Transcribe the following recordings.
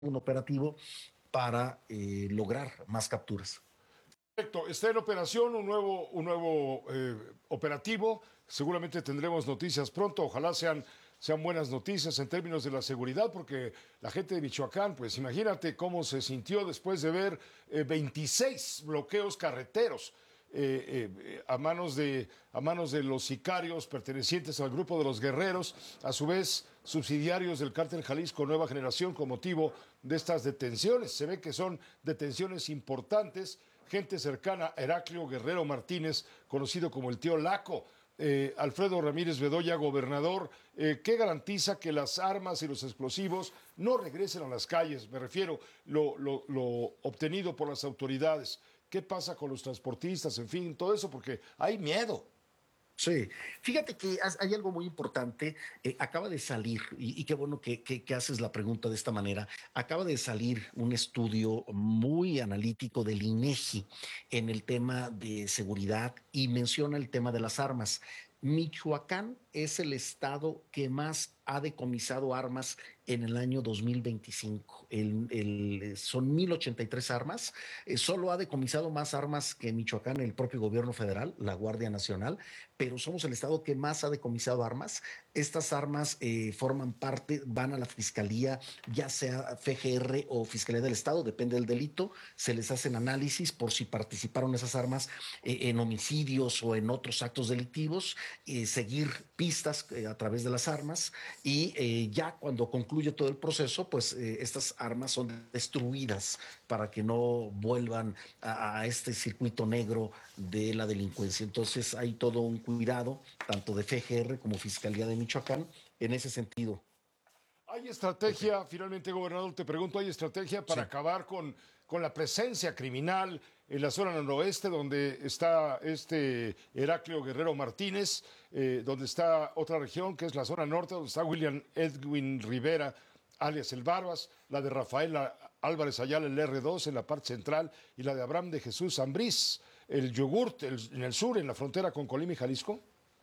un operativo para lograr más capturas. Perfecto, está en operación un nuevo operativo. Seguramente tendremos noticias pronto. Ojalá sean buenas noticias en términos de la seguridad, porque la gente de Michoacán, pues imagínate cómo se sintió después de ver 26 bloqueos carreteros. A manos de los sicarios pertenecientes al grupo de los guerreros, a su vez subsidiarios del cártel Jalisco Nueva Generación, con motivo de estas detenciones. Se ve que son detenciones importantes, gente cercana a Heraclio Guerrero Martínez, conocido como el tío Laco. Alfredo Ramírez Bedoya, gobernador, ¿qué garantiza que las armas y los explosivos no regresen a las calles? Me refiero lo obtenido por las autoridades. ¿Qué pasa con los transportistas? En fin, todo eso, porque hay miedo. Sí, fíjate que hay algo muy importante. Acaba de salir, y qué bueno que haces la pregunta de esta manera. Acaba de salir un estudio muy analítico del INEGI en el tema de seguridad y menciona el tema de las armas. Michoacán es el estado que más ha decomisado armas en el año 2025. Son 1,083 armas. Solo ha decomisado más armas que Michoacán el propio gobierno federal, la Guardia Nacional, pero somos el estado que más ha decomisado armas. Estas armas forman parte, van a la fiscalía, ya sea FGR o Fiscalía del Estado, depende del delito, se les hacen análisis por si participaron esas armas en homicidios o en otros actos delictivos, seguir pistas a través de las armas y ya cuando concluye todo el proceso, pues estas armas son destruidas para que no vuelvan a este circuito negro de la delincuencia. Entonces hay todo un cuidado, tanto de FGR como Fiscalía de Michoacán, en ese sentido. ¿Hay Pepe. estrategia, finalmente, gobernador, te pregunto, hay estrategia para Sí. acabar con la presencia criminal en la zona noroeste, donde está este Heraclio Guerrero Martínez, donde está otra región, que es la zona norte, donde está William Edwin Rivera, alias el Barbas, la de Rafael Álvarez Ayala, el R2, en la parte central, y la de Abraham de Jesús Ambrís, el Yogurt, en el sur, en la frontera con Colima y Jalisco?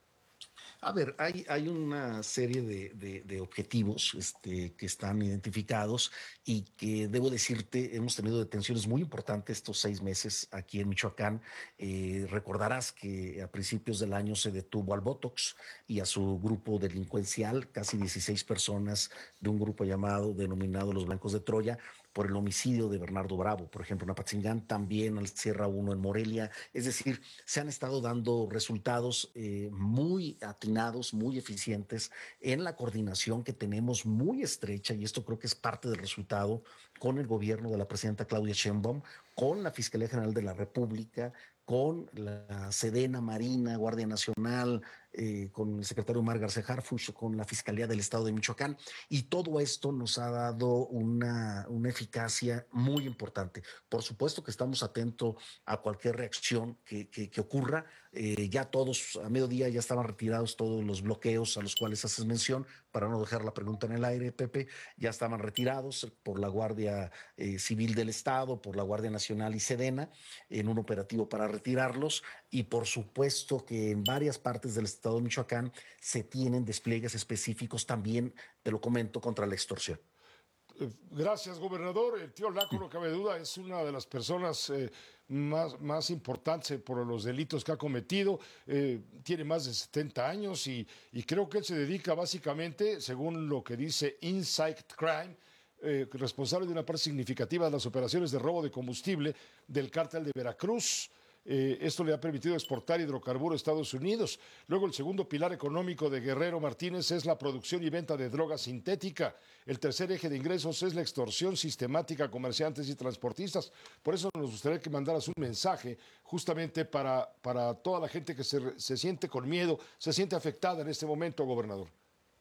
A ver, hay una serie de objetivos que están identificados y que debo decirte, hemos tenido detenciones muy importantes estos 6 meses aquí en Michoacán. Recordarás que a principios del año se detuvo al Botox y a su grupo delincuencial, casi 16 personas de un grupo denominado Los Blancos de Troya, por el homicidio de Bernardo Bravo, por ejemplo, en Apatzingán, también al Sierra 1 en Morelia. Es decir, se han estado dando resultados muy atinados, muy eficientes en la coordinación que tenemos muy estrecha, y esto creo que es parte del resultado, con el gobierno de la presidenta Claudia Sheinbaum, con la Fiscalía General de la República, con la Sedena, Marina, Guardia Nacional, con el secretario Omar García Harfuch, con la Fiscalía del Estado de Michoacán, y todo esto nos ha dado una eficacia muy importante. Por supuesto que estamos atentos a cualquier reacción que ocurra. Ya todos a mediodía ya estaban retirados todos los bloqueos a los cuales haces mención, para no dejar la pregunta en el aire, Pepe, ya estaban retirados por la Guardia Civil del Estado, por la Guardia Nacional y Sedena, en un operativo para retirarlos, y por supuesto que en varias partes del estado de Michoacán se tienen despliegues específicos también, te lo comento, contra la extorsión. Gracias, gobernador. El tío Laco, no cabe duda, es una de las personas más importantes por los delitos que ha cometido. Tiene más de 70 años y creo que él se dedica básicamente, según lo que dice Insight Crime, responsable de una parte significativa de las operaciones de robo de combustible del cártel de Veracruz. Esto le ha permitido exportar hidrocarburos a Estados Unidos. Luego, el segundo pilar económico de Guerrero Martínez es la producción y venta de droga sintética. El tercer eje de ingresos es la extorsión sistemática a comerciantes y transportistas. Por eso nos gustaría que mandaras un mensaje justamente para toda la gente que se siente con miedo, se siente afectada en este momento, gobernador.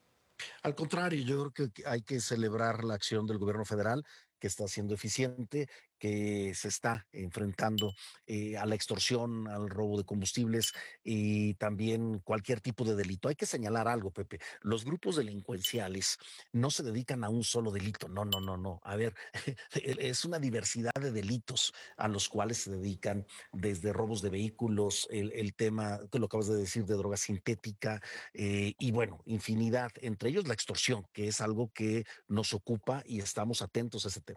Al contrario, yo creo que hay que celebrar la acción del gobierno federal, que está siendo eficiente, que se está enfrentando a la extorsión, al robo de combustibles y también cualquier tipo de delito. Hay que señalar algo, Pepe. Los grupos delincuenciales no se dedican a un solo delito. No, no, no, no. A ver, es una diversidad de delitos a los cuales se dedican, desde robos de vehículos, el tema que lo acabas de decir, de droga sintética, y bueno, infinidad, entre ellos la extorsión, que es algo que nos ocupa y estamos atentos a ese tema.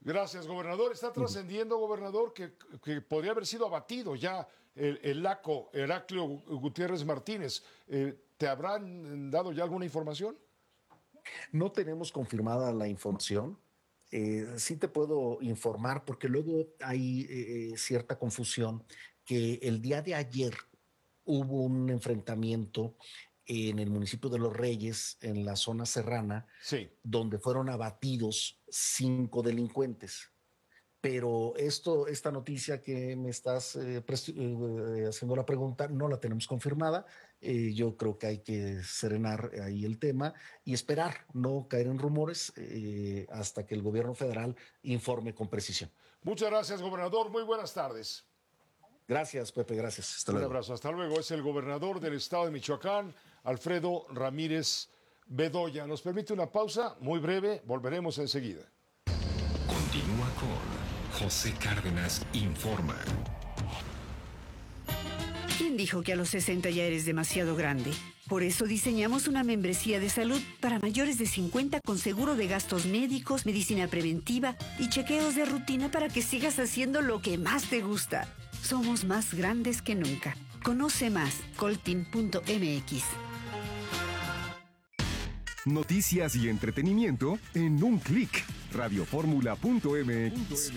Gracias, gobernador. Está trascendiendo, gobernador, que podría haber sido abatido ya el LACO, Heraclio Gutiérrez Martínez. ¿Te habrán dado ya alguna información? No tenemos confirmada la información. Sí te puedo informar porque luego hay cierta confusión que el día de ayer hubo un enfrentamiento en el municipio de Los Reyes, en la zona serrana, Sí. donde fueron abatidos 5 delincuentes. Pero esta noticia que me estás haciendo la pregunta, no la tenemos confirmada. Yo creo que hay que serenar ahí el tema y esperar, no caer en rumores hasta que el gobierno federal informe con precisión. Muchas gracias, gobernador. Muy buenas tardes. Gracias, Pepe, gracias. Hasta Un luego. abrazo. Hasta luego. Es el gobernador del estado de Michoacán, Alfredo Ramírez Bedoya. Nos permite una pausa muy breve. Volveremos enseguida. Continúa con José Cárdenas Informa. ¿Quién dijo que a los 60 ya eres demasiado grande? Por eso diseñamos una membresía de salud para mayores de 50 con seguro de gastos médicos, medicina preventiva y chequeos de rutina para que sigas haciendo lo que más te gusta. Somos más grandes que nunca. Conoce más, colteam.mx. Noticias y entretenimiento en un clic. Radioformula.mx.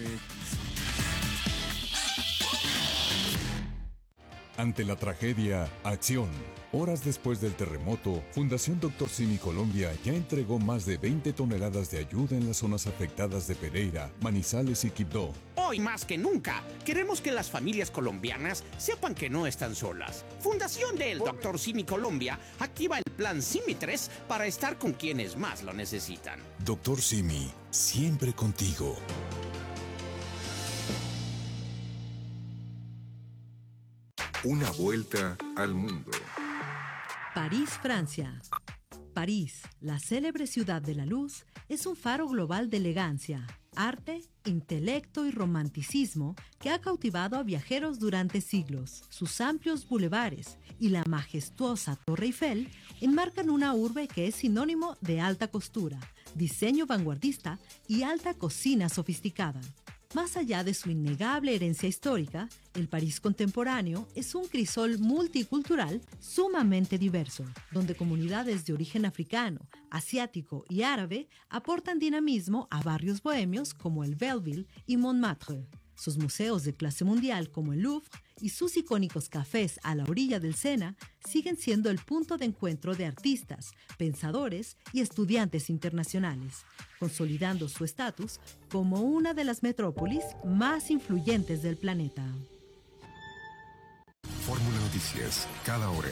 Ante la tragedia, acción. Horas después del terremoto, Fundación Dr. Simi Colombia ya entregó más de 20 toneladas de ayuda en las zonas afectadas de Pereira, Manizales y Quibdó. Hoy más que nunca, queremos que las familias colombianas sepan que no están solas. Fundación del Dr. Simi Colombia activa el plan Simi 3 para estar con quienes más lo necesitan. Dr. Simi, siempre contigo. Una vuelta al mundo. París, Francia. París, la célebre ciudad de la luz, es un faro global de elegancia, arte, intelecto y romanticismo que ha cautivado a viajeros durante siglos. Sus amplios bulevares y la majestuosa Torre Eiffel enmarcan una urbe que es sinónimo de alta costura, diseño vanguardista y alta cocina sofisticada. Más allá de su innegable herencia histórica, el París contemporáneo es un crisol multicultural sumamente diverso, donde comunidades de origen africano, asiático y árabe aportan dinamismo a barrios bohemios como el Belleville y Montmartre. Sus museos de clase mundial como el Louvre y sus icónicos cafés a la orilla del Sena siguen siendo el punto de encuentro de artistas, pensadores y estudiantes internacionales, consolidando su estatus como una de las metrópolis más influyentes del planeta. Fórmula Noticias, cada hora.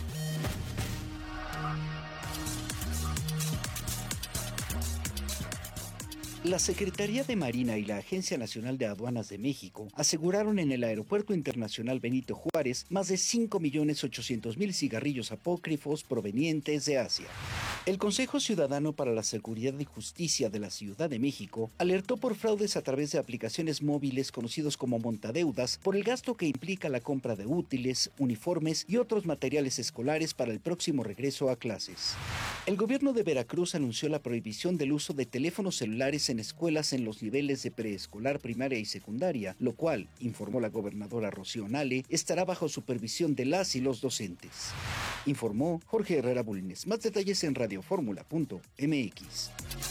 La Secretaría de Marina y la Agencia Nacional de Aduanas de México aseguraron en el Aeropuerto Internacional Benito Juárez más de 5.800.000 cigarrillos apócrifos provenientes de Asia. El Consejo Ciudadano para la Seguridad y Justicia de la Ciudad de México alertó por fraudes a través de aplicaciones móviles conocidos como montadeudas por el gasto que implica la compra de útiles, uniformes y otros materiales escolares para el próximo regreso a clases. El gobierno de Veracruz anunció la prohibición del uso de teléfonos celulares en escuelas en los niveles de preescolar, primaria y secundaria, lo cual, informó la gobernadora Rocío Nale, estará bajo supervisión de las y los docentes. Informó Jorge Herrera Bulnes. Más detalles en radioformula.mx.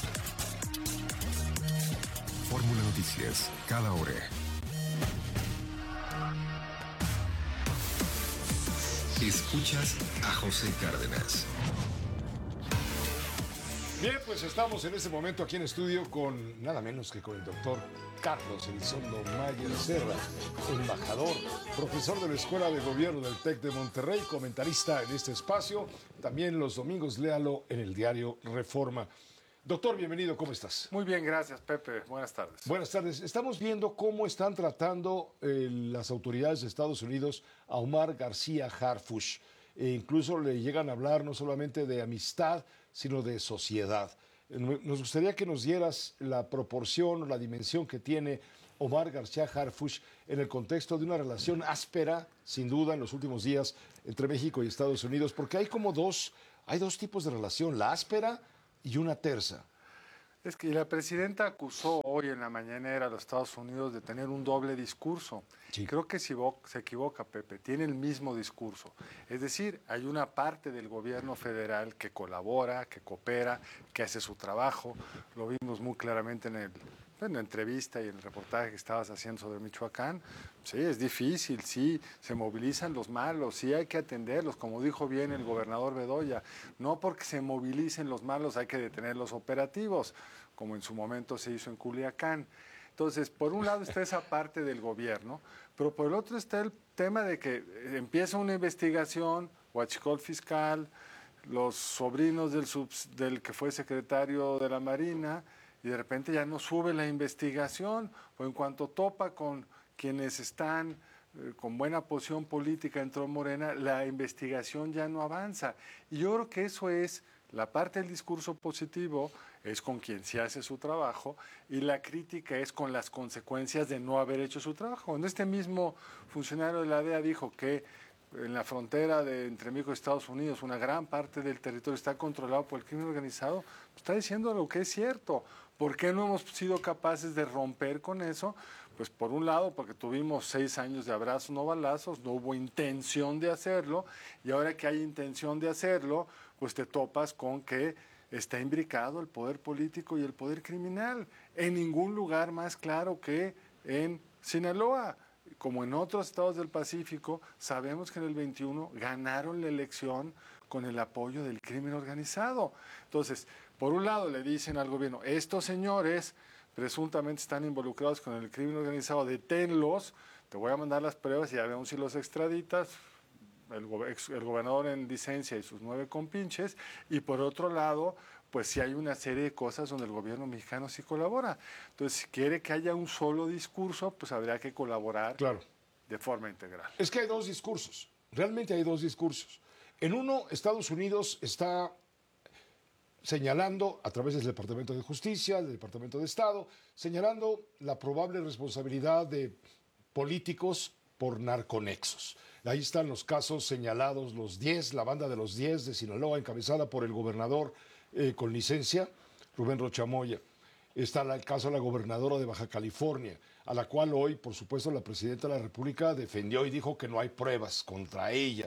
Fórmula Noticias, cada hora. Escuchas a José Cárdenas. Bien, pues estamos en este momento aquí en estudio con nada menos que con el doctor Carlos Elizondo Mayer Serra, embajador, profesor de la Escuela de Gobierno del TEC de Monterrey, comentarista en este espacio, también los domingos léalo en el diario Reforma. Doctor, bienvenido, ¿cómo estás? Muy bien, gracias, Pepe. Buenas tardes. Buenas tardes. Estamos viendo cómo están tratando las autoridades de Estados Unidos a Omar García Harfuch. Incluso le llegan a hablar no solamente de amistad, sino de sociedad. Nos gustaría que nos dieras la proporción o la dimensión que tiene Omar García Harfuch en el contexto de una relación áspera, sin duda, en los últimos días entre México y Estados Unidos, porque hay dos tipos de relación, la áspera y una tersa. Es que la presidenta acusó hoy en la mañanera a los Estados Unidos de tener un doble discurso. Sí. Creo que se equivoca, Pepe. Tiene el mismo discurso. Es decir, hay una parte del gobierno federal que colabora, que coopera, que hace su trabajo. Lo vimos muy claramente en la entrevista y en el reportaje que estabas haciendo sobre Michoacán. Sí, es difícil, sí, se movilizan los malos, sí hay que atenderlos, como dijo bien el gobernador Bedoya. No porque se movilicen los malos hay que detener los operativos, como en su momento se hizo en Culiacán. Entonces, por un lado está esa parte del gobierno, pero por el otro está el tema de que empieza una investigación, huachicol fiscal, los sobrinos del que fue secretario de la Marina, y de repente ya no sube la investigación, o en cuanto topa con quienes están con buena posición política dentro de Morena, la investigación ya no avanza. Y yo creo que eso es la parte del discurso positivo, es con quien se hace su trabajo, y la crítica es con las consecuencias de no haber hecho su trabajo. Cuando este mismo funcionario de la DEA dijo que en la frontera entre México y Estados Unidos una gran parte del territorio está controlado por el crimen organizado, está diciendo lo que es cierto. ¿Por qué no hemos sido capaces de romper con eso? Pues por un lado, porque tuvimos 6 años de abrazos, no balazos, no hubo intención de hacerlo, y ahora que hay intención de hacerlo, pues te topas con que está imbricado el poder político y el poder criminal. En ningún lugar más claro que en Sinaloa. Como en otros estados del Pacífico, sabemos que en el 21 ganaron la elección con el apoyo del crimen organizado. Entonces, por un lado le dicen al gobierno, estos señores presuntamente están involucrados con el crimen organizado, deténlos, te voy a mandar las pruebas y ya vemos si los extraditas, el gobernador en licencia y sus 9 compinches, y por otro lado, pues sí hay una serie de cosas donde el gobierno mexicano sí colabora. Entonces, si quiere que haya un solo discurso, pues habría que colaborar de forma integral. Es que hay 2 discursos, realmente hay 2 discursos. En uno, Estados Unidos está señalando, a través del Departamento de Justicia, del Departamento de Estado, señalando la probable responsabilidad de políticos por narconexos. Ahí están los casos señalados, los 10, la banda de los 10 de Sinaloa, encabezada por el gobernador con licencia, Rubén Rocha Moya. Está el caso de la gobernadora de Baja California, a la cual hoy, por supuesto, la presidenta de la República defendió y dijo que no hay pruebas contra ella.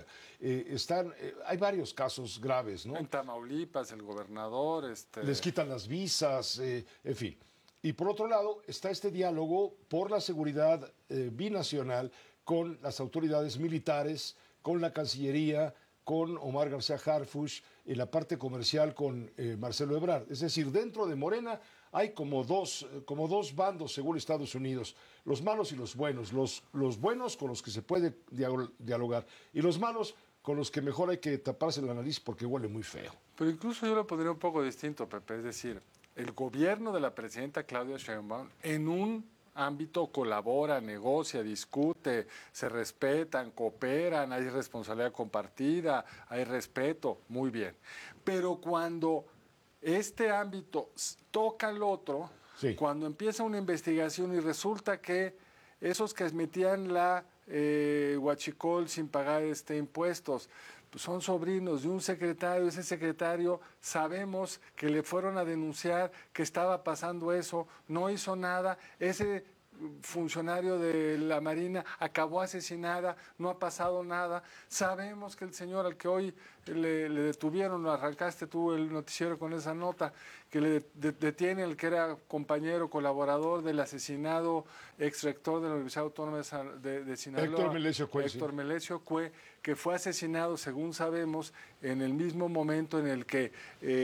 Hay varios casos graves, ¿no? En Tamaulipas, el gobernador... Les quitan las visas, en fin. Y por otro lado, está este diálogo por la seguridad binacional con las autoridades militares, con la Cancillería, con Omar García Harfuch, y la parte comercial con Marcelo Ebrard. Es decir, dentro de Morena hay como dos bandos, según Estados Unidos, los malos y los buenos. Los buenos con los que se puede dialogar y los malos con los que mejor hay que taparse la nariz porque huele muy feo. Pero incluso yo lo pondría un poco distinto, Pepe, es decir, el gobierno de la presidenta Claudia Sheinbaum en un ámbito colabora, negocia, discute, se respetan, cooperan, hay responsabilidad compartida, hay respeto, muy bien. Pero cuando este ámbito toca al otro, sí, cuando empieza una investigación y resulta que esos que metían la huachicol sin pagar impuestos, pues son sobrinos de un secretario, ese secretario sabemos que le fueron a denunciar que estaba pasando eso, no hizo nada, ese funcionario de la Marina acabó asesinada, no ha pasado nada, sabemos que el señor al que hoy le detuvieron, lo arrancaste tú el noticiero con esa nota, que le detiene el que era compañero, colaborador del asesinado ex rector de la Universidad Autónoma de Sinaloa, Héctor Melesio Cue, que fue asesinado, según sabemos, en el mismo momento en el que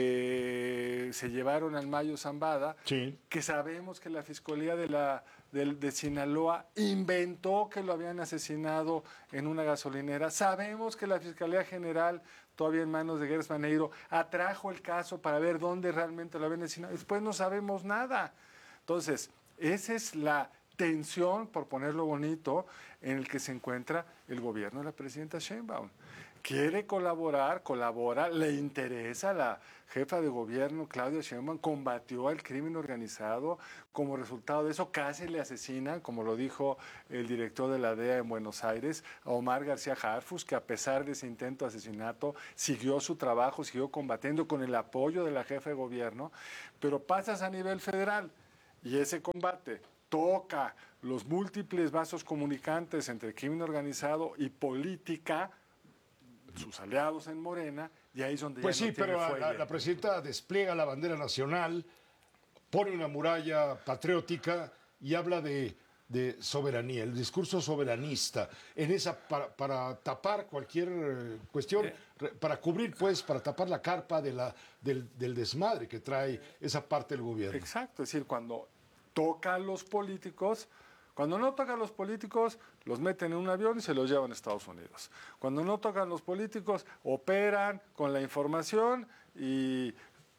se llevaron al Mayo Zambada, sí, que sabemos que la Fiscalía de Sinaloa inventó que lo habían asesinado en una gasolinera. Sabemos que la Fiscalía General, todavía en manos de Gers Manero, atrajo el caso para ver dónde realmente lo habían asesinado. Después no sabemos nada. Entonces, esa es la tensión, por ponerlo bonito, en el que se encuentra el gobierno de la presidenta Sheinbaum. quiere colaborar, colabora, le interesa. La jefa de gobierno, Claudia Sheinbaum, combatió al crimen organizado. Como resultado de eso, casi le asesinan, como lo dijo el director de la DEA en Buenos Aires, a Omar García Harfuch, que a pesar de ese intento de asesinato, siguió su trabajo, siguió combatiendo con el apoyo de la jefa de gobierno. Pero pasas a nivel federal y ese combate toca los múltiples vasos comunicantes entre crimen organizado y política, sus aliados en Morena, y ahí es donde pues ya sí, no tiene pero fuelle. la presidenta despliega la bandera nacional, pone una muralla patriótica y habla de soberanía, el discurso soberanista, en esa para tapar cualquier cuestión, para cubrir, pues, para tapar la carpa del desmadre que trae esa parte del gobierno. Exacto, es decir, cuando toca a los políticos, cuando no tocan a los políticos, los meten en un avión y se los llevan a Estados Unidos. Cuando no tocan los políticos, operan con la información y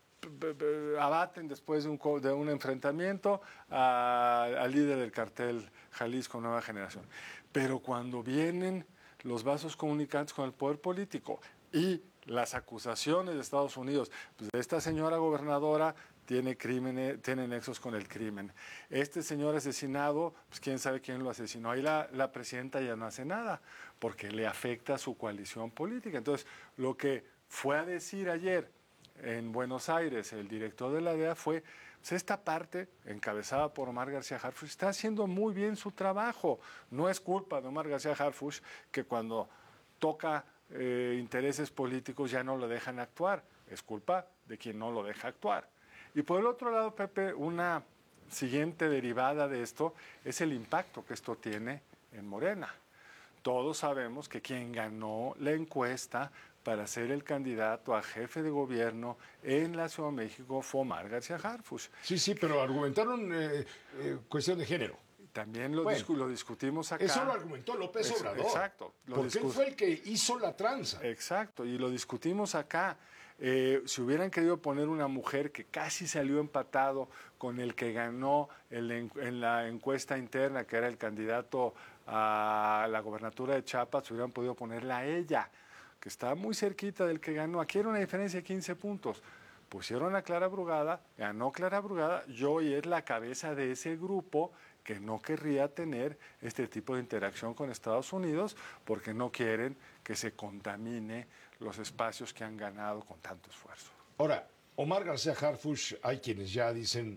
abaten después de un enfrentamiento al líder del cartel Jalisco Nueva Generación. Pero cuando vienen los vasos comunicantes con el poder político y las acusaciones de Estados Unidos, pues de esta señora gobernadora tiene nexos con el crimen. Este señor asesinado, pues quién sabe quién lo asesinó. Ahí la presidenta ya no hace nada, porque le afecta a su coalición política. Entonces, lo que fue a decir ayer en Buenos Aires el director de la DEA fue, pues esta parte, encabezada por Omar García Harfuch, está haciendo muy bien su trabajo. No es culpa de Omar García Harfuch que cuando toca intereses políticos ya no lo dejan actuar. Es culpa de quien no lo deja actuar. Y por el otro lado, Pepe, una siguiente derivada de esto es el impacto que esto tiene en Morena. Todos sabemos que quien ganó la encuesta para ser el candidato a jefe de gobierno en la Ciudad de México fue Omar García Harfuch. Sí, pero argumentaron cuestión de género. También lo discutimos acá. Eso lo argumentó López Obrador. Exacto. Porque él fue el que hizo la tranza. Exacto, y lo discutimos acá. Si hubieran querido poner una mujer que casi salió empatado con el que ganó en la encuesta interna, que era el candidato a la gobernatura de Chiapas, hubieran podido ponerla a ella, que está muy cerquita del que ganó. Aquí era una diferencia de 15 puntos. Pusieron a Clara Brugada, ganó Clara Brugada, y hoy es la cabeza de ese grupo que no querría tener este tipo de interacción con Estados Unidos porque no quieren que se contamine los espacios que han ganado con tanto esfuerzo. Ahora, Omar García Harfuch, hay quienes ya dicen,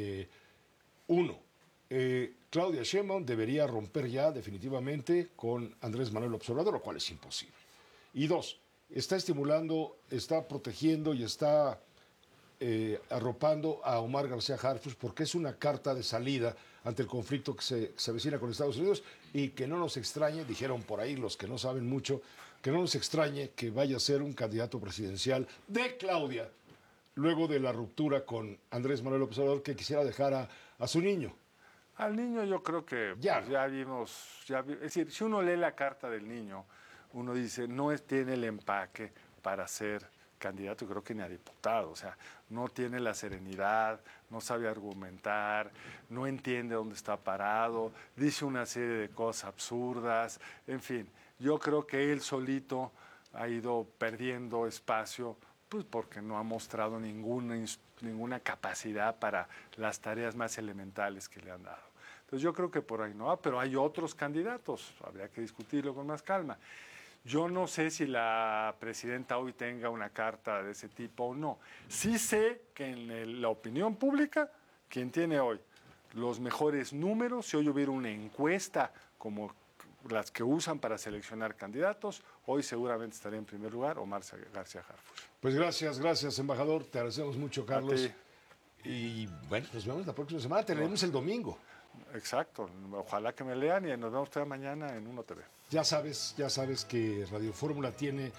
Claudia Sheinbaum debería romper ya definitivamente con Andrés Manuel López Obrador, lo cual es imposible. Y dos, está estimulando, está protegiendo y está arropando a Omar García Harfuch porque es una carta de salida ante el conflicto que se avecina con Estados Unidos y que no nos extrañe, dijeron por ahí los que no saben mucho, que no nos extrañe que vaya a ser un candidato presidencial de Claudia luego de la ruptura con Andrés Manuel López Obrador, que quisiera dejar a su niño. Al niño yo creo que ya, pues ya vimos, es decir, si uno lee la carta del niño, uno dice, no tiene el empaque para ser candidato, creo que ni a diputado, o sea, no tiene la serenidad, no sabe argumentar, no entiende dónde está parado, dice una serie de cosas absurdas, en fin, yo creo que él solito ha ido perdiendo espacio, pues porque no ha mostrado ninguna capacidad para las tareas más elementales que le han dado. Entonces yo creo que por ahí no va, pero hay otros candidatos, habría que discutirlo con más calma. Yo no sé si la presidenta hoy tenga una carta de ese tipo o no. Sí sé que en la opinión pública, quien tiene hoy los mejores números, si hoy hubiera una encuesta como las que usan para seleccionar candidatos, hoy seguramente estaría en primer lugar Omar García Harfuch. Pues gracias, embajador. Te agradecemos mucho, Carlos. Y bueno, nos vemos la próxima semana. Tenemos el domingo. Exacto. Ojalá que me lean y nos vemos toda mañana en Uno TV. Ya sabes que Radio Fórmula tiene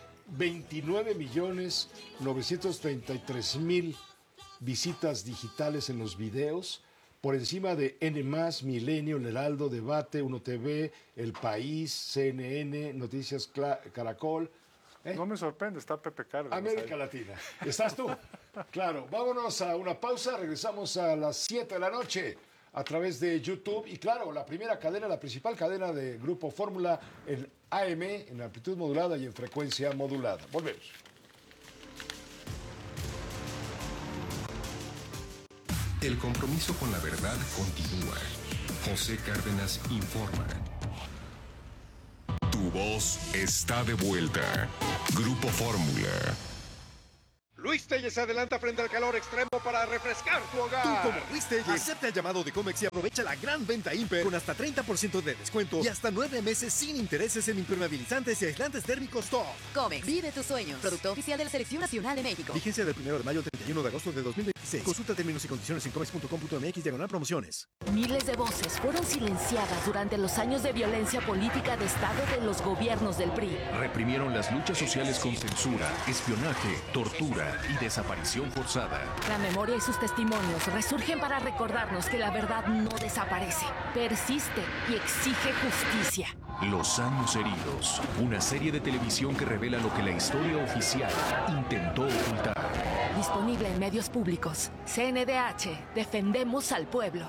29.933.000 visitas digitales en los videos, por encima de N+, Milenio, El Heraldo, Debate, Uno TV, El País, CNN, Noticias Caracol. No me sorprende, está Pepe Cárdenas. América Latina. ¿Estás tú? Claro. Vámonos a una pausa, regresamos a las 7 de la noche a través de YouTube y claro, la principal cadena de Grupo Fórmula en AM, en amplitud modulada y en frecuencia modulada. Volvemos. El compromiso con la verdad continúa. José Cárdenas informa. Tu voz está de vuelta. Grupo Fórmula. Luis Telles se adelanta frente al calor extremo para refrescar tu hogar. Tú, como Luis Telles, acepta el llamado de Comex y aprovecha la gran venta Imper con hasta 30% de descuento y hasta 9 meses sin intereses en impermeabilizantes y aislantes térmicos top. Comex, vive tus sueños. Producto oficial de la Selección Nacional de México. Vigencia del 1 de mayo al 31 de agosto de 2026. Consulta términos y condiciones en comex.com.mx/promociones. Miles de voces fueron silenciadas durante los años de violencia política de Estado de los gobiernos del PRI. Reprimieron las luchas sociales con censura, espionaje, tortura y desaparición forzada. La memoria y sus testimonios resurgen para recordarnos que la verdad no desaparece, persiste y exige justicia. Los años heridos, una serie de televisión que revela lo que la historia oficial intentó ocultar. Disponible en medios públicos. CNDH, defendemos al pueblo.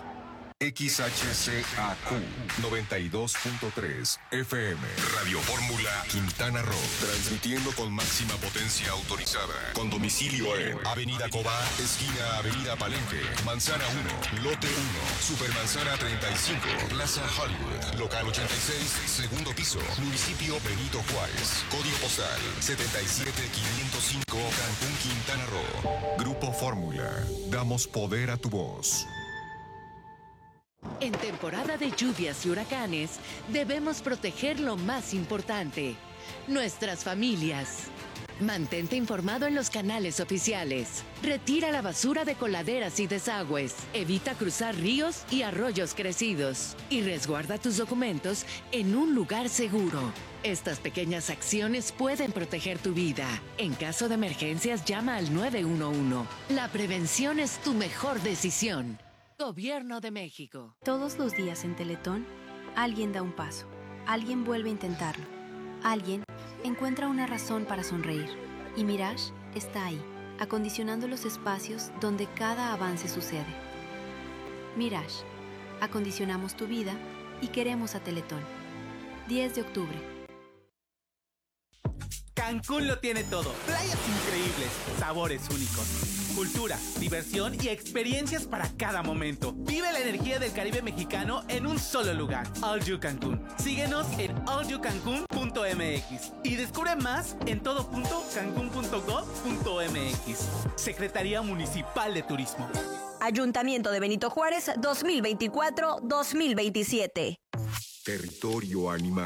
XHCAQ 92.3 FM Radio Fórmula Quintana Roo, transmitiendo con máxima potencia autorizada, con domicilio en Avenida Cobá, esquina Avenida Palenque, Manzana 1, Lote 1, Supermanzana 35, Plaza Hollywood, local 86, segundo piso, municipio Benito Juárez, código postal 77505, Cancún, Quintana Roo. Grupo Fórmula, damos poder a tu voz. En temporada de lluvias y huracanes, debemos proteger lo más importante, nuestras familias. Mantente informado en los canales oficiales. Retira la basura de coladeras y desagües. Evita cruzar ríos y arroyos crecidos. Y resguarda tus documentos en un lugar seguro. Estas pequeñas acciones pueden proteger tu vida. En caso de emergencias, llama al 911. La prevención es tu mejor decisión. Gobierno de México. Todos los días en Teletón, alguien da un paso, alguien vuelve a intentarlo, alguien encuentra una razón para sonreír. Y Mirage está ahí, acondicionando los espacios donde cada avance sucede. Mirage, acondicionamos tu vida y queremos a Teletón. 10 de octubre. Cancún lo tiene todo. Playas increíbles, sabores únicos, cultura, diversión y experiencias para cada momento. Vive la energía del Caribe mexicano en un solo lugar. All You Cancún. Síguenos en allyoucancun.mx y descubre más en todo.cancun.gov.mx. Secretaría Municipal de Turismo. Ayuntamiento de Benito Juárez 2024-2027. Territorio animal.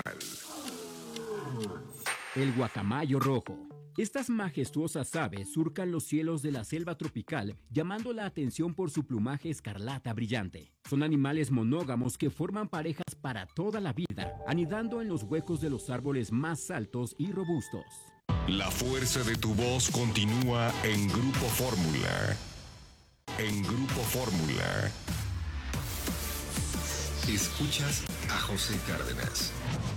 El guacamayo rojo. Estas majestuosas aves surcan los cielos de la selva tropical, llamando la atención por su plumaje escarlata brillante. Son animales monógamos que forman parejas para toda la vida, anidando en los huecos de los árboles más altos y robustos. La fuerza de tu voz continúa en Grupo Fórmula. En Grupo Fórmula. Escuchas a José Cárdenas.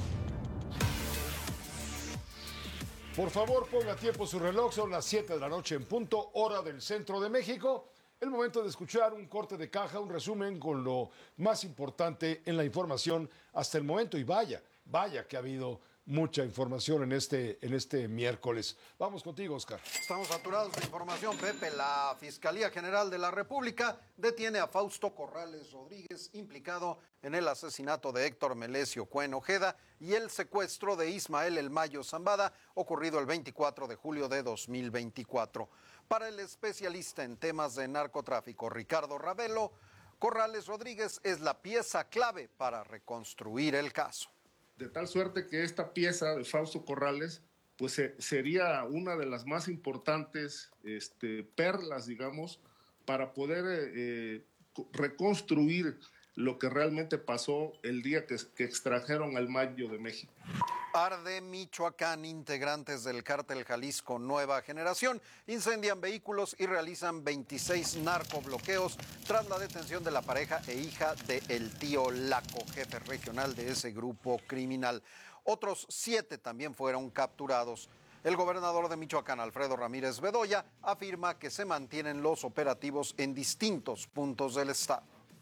Por favor, ponga tiempo su reloj, son las 7 de la noche en punto, hora del centro de México. El momento de escuchar un corte de caja, un resumen con lo más importante en la información hasta el momento. Y vaya que ha habido mucha información en este miércoles. Vamos contigo, Oscar. Estamos saturados de información, Pepe. La Fiscalía General de la República detiene a Fausto Corrales Rodríguez, implicado en el asesinato de Héctor Melesio Cuen Ojeda y el secuestro de Ismael El Mayo Zambada, ocurrido el 24 de julio de 2024. Para el especialista en temas de narcotráfico, Ricardo Ravelo, Corrales Rodríguez es la pieza clave para reconstruir el caso. De tal suerte que esta pieza de Fausto Corrales pues sería una de las más importantes perlas, digamos, para poder reconstruir lo que realmente pasó el día que extrajeron al Mayo de México. Arde Michoacán. Integrantes del cártel Jalisco Nueva Generación incendian vehículos y realizan 26 narcobloqueos tras la detención de la pareja e hija de El Tío Laco, jefe regional de ese grupo criminal. Otros 7 también fueron capturados. El gobernador de Michoacán, Alfredo Ramírez Bedoya, afirma que se mantienen los operativos en distintos puntos del estado.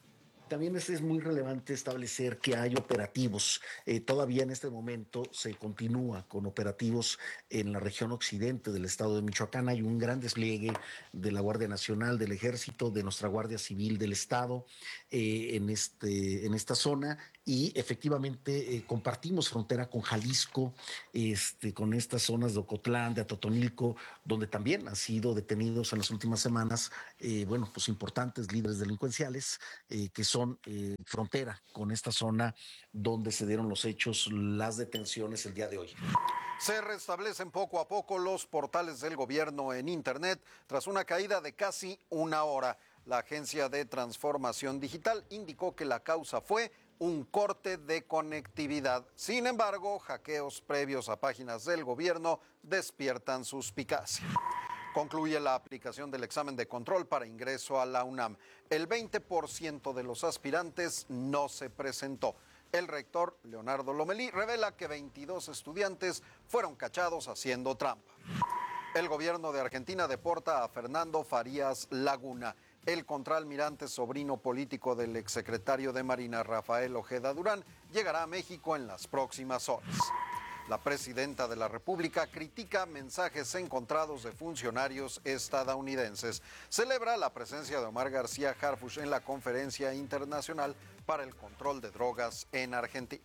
También es muy relevante establecer que hay operativos. Todavía en este momento se continúa con operativos en la región occidente del estado de Michoacán. Hay un gran despliegue de la Guardia Nacional, del Ejército, de nuestra Guardia Civil del estado en esta zona. Y efectivamente compartimos frontera con Jalisco, con estas zonas de Ocotlán, de Atotonilco, donde también han sido detenidos en las últimas semanas, pues importantes líderes delincuenciales que son frontera con esta zona donde se dieron los hechos, las detenciones el día de hoy. Se restablecen poco a poco los portales del gobierno en Internet tras una caída de casi una hora. La Agencia de Transformación Digital indicó que la causa fue un corte de conectividad. Sin embargo, hackeos previos a páginas del gobierno despiertan suspicacia. Concluye la aplicación del examen de control para ingreso a la UNAM. El 20% de los aspirantes no se presentó. El rector, Leonardo Lomelí, revela que 22 estudiantes fueron cachados haciendo trampa. El gobierno de Argentina deporta a Fernando Farías Laguna. El contraalmirante sobrino político del exsecretario de Marina, Rafael Ojeda Durán, llegará a México en las próximas horas. La presidenta de la República critica mensajes encontrados de funcionarios estadounidenses. Celebra la presencia de Omar García Harfuch en la Conferencia Internacional para el Control de Drogas en Argentina.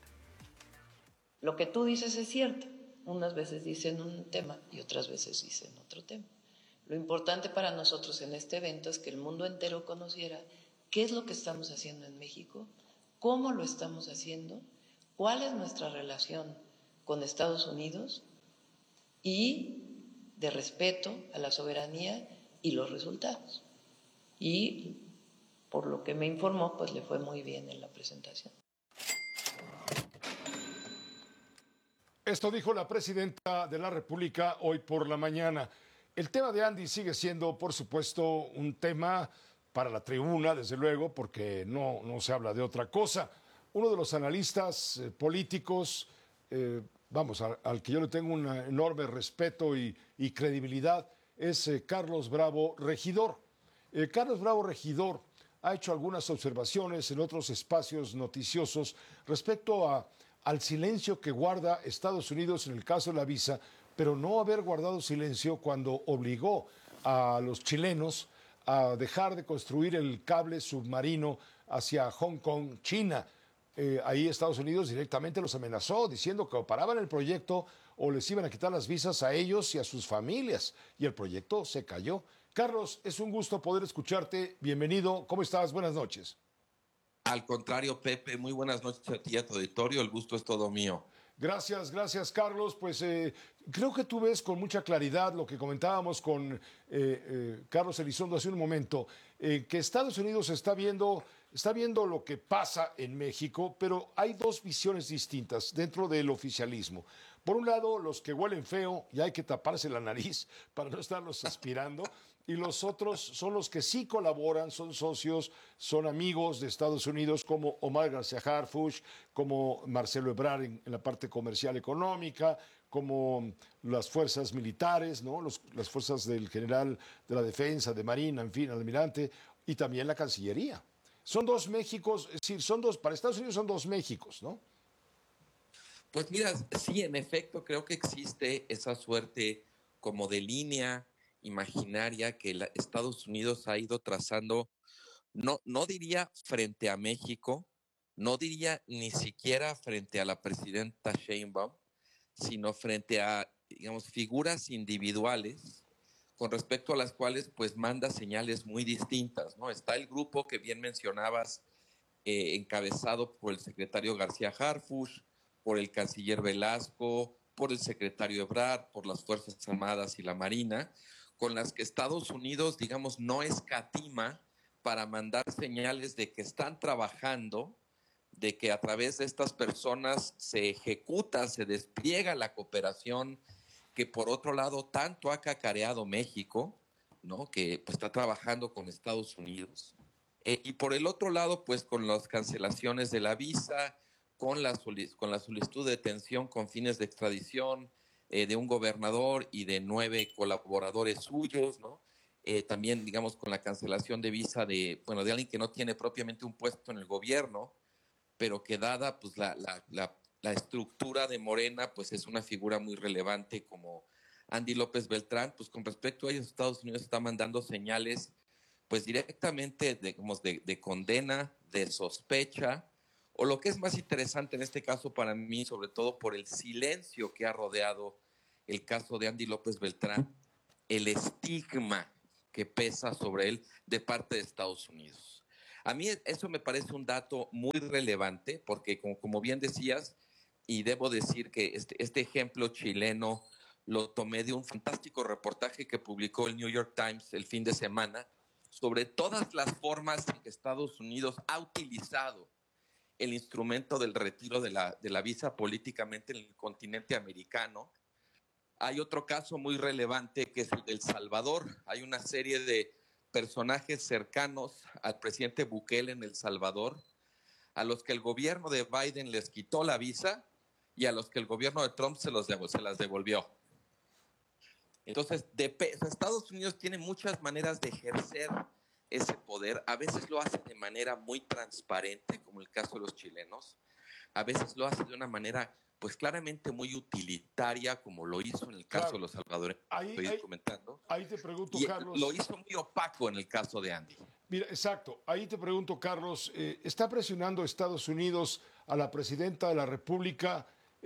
Lo que tú dices es cierto. Unas veces dicen un tema y otras veces dicen otro tema. Lo importante para nosotros en este evento es que el mundo entero conociera qué es lo que estamos haciendo en México, cómo lo estamos haciendo, cuál es nuestra relación con Estados Unidos y de respeto a la soberanía y los resultados. Y por lo que me informó, pues le fue muy bien en la presentación. Esto dijo la presidenta de la República hoy por la mañana. El tema de Andy sigue siendo, por supuesto, un tema para la tribuna, desde luego, porque no se habla de otra cosa. Uno de los analistas políticos, al que yo le tengo un enorme respeto y credibilidad, es Carlos Bravo Regidor. Carlos Bravo Regidor ha hecho algunas observaciones en otros espacios noticiosos respecto al silencio que guarda Estados Unidos en el caso de la visa, pero no haber guardado silencio cuando obligó a los chilenos a dejar de construir el cable submarino hacia Hong Kong, China. Ahí Estados Unidos directamente los amenazó diciendo que o paraban el proyecto o les iban a quitar las visas a ellos y a sus familias. Y el proyecto se cayó. Carlos, es un gusto poder escucharte. Bienvenido. ¿Cómo estás? Buenas noches. Al contrario, Pepe, muy buenas noches a ti y a tu auditorio. El gusto es todo mío. Gracias, Carlos. Pues creo que tú ves con mucha claridad lo que comentábamos con Carlos Elizondo hace un momento, que Estados Unidos está viendo lo que pasa en México, pero hay dos visiones distintas dentro del oficialismo. Por un lado, los que huelen feo y hay que taparse la nariz para no estarlos aspirando, y los otros son los que sí colaboran, son socios, son amigos de Estados Unidos, como Omar García Harfuch, como Marcelo Ebrard en la parte comercial económica, como las fuerzas militares, ¿no? Las fuerzas del general de la defensa, de Marina, en fin, almirante, y también la Cancillería. Son dos Méxicos, es decir, para Estados Unidos son dos Méxicos, ¿no? Pues mira, sí, en efecto, creo que existe esa suerte como de línea imaginaria que Estados Unidos ha ido trazando, no diría frente a México, no diría ni siquiera frente a la presidenta Sheinbaum, sino frente a, digamos, figuras individuales con respecto a las cuales pues manda señales muy distintas, ¿no? Está el grupo que bien mencionabas, encabezado por el secretario García Harfuch, por el canciller Velasco, por el secretario Ebrard, por las Fuerzas Armadas y la Marina, con las que Estados Unidos, digamos, no escatima para mandar señales de que están trabajando, de que a través de estas personas se ejecuta, se despliega la cooperación que por otro lado tanto ha cacareado México, ¿no? Que pues, está trabajando con Estados Unidos. Y por el otro lado, pues con las cancelaciones de la visa, con la solicitud de detención con fines de extradición de un gobernador y de 9 colaboradores suyos, ¿no? también, digamos, con la cancelación de visa de alguien que no tiene propiamente un puesto en el gobierno, pero que dada pues la estructura de Morena, pues es una figura muy relevante como Andy López Beltrán, pues con respecto a ellos, Estados Unidos está mandando señales pues directamente de condena, de sospecha, o lo que es más interesante en este caso para mí, sobre todo por el silencio que ha rodeado el caso de Andy López Beltrán, el estigma que pesa sobre él de parte de Estados Unidos. A mí eso me parece un dato muy relevante porque, como bien decías, y debo decir que este ejemplo chileno lo tomé de un fantástico reportaje que publicó el New York Times el fin de semana sobre todas las formas en que Estados Unidos ha utilizado el instrumento del retiro de la visa políticamente en el continente americano. Hay otro caso muy relevante que es el de El Salvador. Hay una serie de personajes cercanos al presidente Bukele en El Salvador, a los que el gobierno de Biden les quitó la visa y a los que el gobierno de Trump se las devolvió. Entonces, Estados Unidos tiene muchas maneras de ejercer ese poder. A veces lo hace de manera muy transparente, como el caso de los chilenos. A veces lo hace de una manera, pues claramente muy utilitaria, como lo hizo en el caso de los salvadoreños. Estoy comentando. Ahí te pregunto, y Carlos. Lo hizo muy opaco en el caso de Andy. Mira, exacto. Ahí te pregunto, Carlos, ¿está presionando Estados Unidos a la presidenta de la República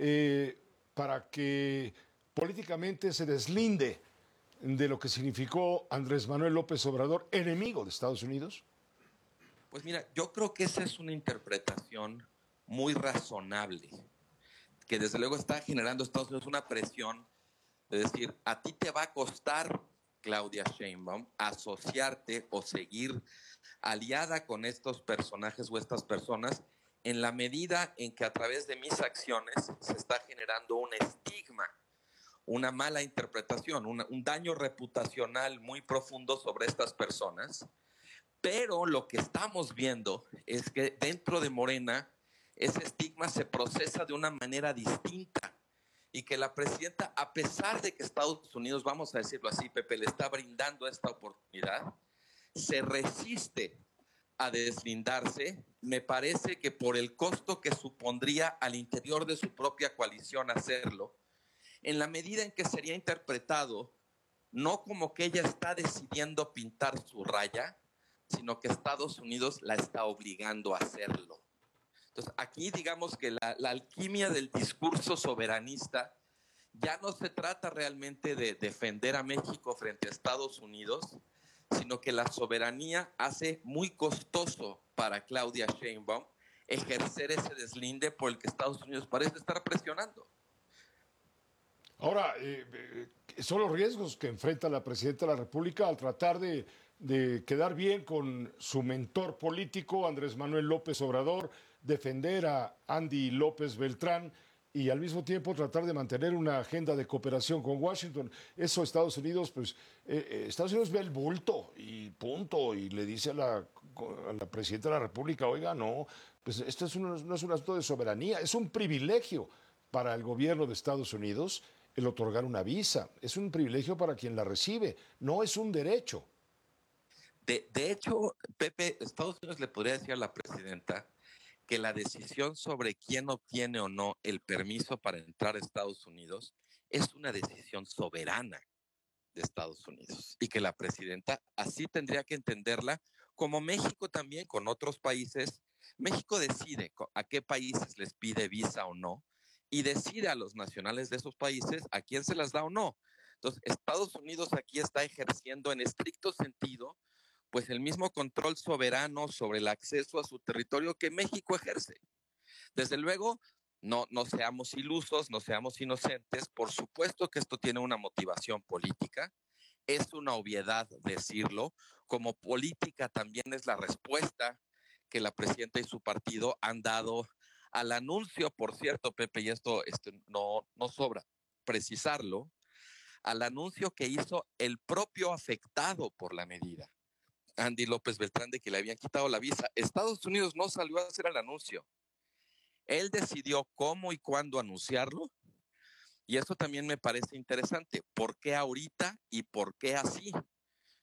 para que políticamente se deslinde de lo que significó Andrés Manuel López Obrador, enemigo de Estados Unidos? Pues mira, yo creo que esa es una interpretación muy razonable, que desde luego está generando a Estados Unidos una presión de decir, a ti te va a costar, Claudia Sheinbaum, asociarte o seguir aliada con estos personajes o estas personas en la medida en que a través de mis acciones se está generando un estigma, una mala interpretación, un daño reputacional muy profundo sobre estas personas. Pero lo que estamos viendo es que dentro de Morena ese estigma se procesa de una manera distinta y que la presidenta, a pesar de que Estados Unidos, vamos a decirlo así, Pepe, le está brindando esta oportunidad, se resiste a deslindarse. Me parece que por el costo que supondría al interior de su propia coalición hacerlo, en la medida en que sería interpretado no como que ella está decidiendo pintar su raya, sino que Estados Unidos la está obligando a hacerlo. Entonces, aquí digamos que la alquimia del discurso soberanista ya no se trata realmente de defender a México frente a Estados Unidos, sino que la soberanía hace muy costoso para Claudia Sheinbaum ejercer ese deslinde por el que Estados Unidos parece estar presionando. Ahora, son los riesgos que enfrenta la presidenta de la República al tratar de quedar bien con su mentor político, Andrés Manuel López Obrador, defender a Andy López Beltrán y al mismo tiempo tratar de mantener una agenda de cooperación con Washington. Eso Estados Unidos, pues, Estados Unidos ve el bulto y punto, y le dice a la presidenta de la República, oiga, no, pues esto no es un asunto de soberanía, es un privilegio para el gobierno de Estados Unidos el otorgar una visa. Es un privilegio para quien la recibe, no es un derecho. De hecho, Pepe, Estados Unidos le podría decir a la presidenta que la decisión sobre quién obtiene o no el permiso para entrar a Estados Unidos es una decisión soberana de Estados Unidos y que la presidenta así tendría que entenderla, como México también con otros países. México decide a qué países les pide visa o no y decide a los nacionales de esos países a quién se las da o no. Entonces, Estados Unidos aquí está ejerciendo en estricto sentido pues el mismo control soberano sobre el acceso a su territorio que México ejerce. Desde luego, no seamos ilusos, no seamos inocentes. Por supuesto que esto tiene una motivación política. Es una obviedad decirlo. Como política también es la respuesta que la presidenta y su partido han dado al anuncio, por cierto, Pepe, y esto no sobra precisarlo, al anuncio que hizo el propio afectado por la medida, Andy López Beltrán, de que le habían quitado la visa. Estados Unidos no salió a hacer el anuncio. Él decidió cómo y cuándo anunciarlo, y eso también me parece interesante. ¿Por qué ahorita y por qué así?